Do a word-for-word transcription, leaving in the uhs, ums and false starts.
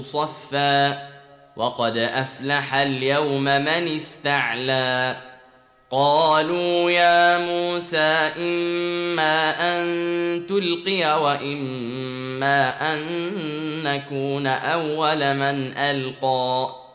صفا وقد أفلح اليوم من استعلى قالوا يا موسى إما أن تلقي وإما أن نكون أول من ألقى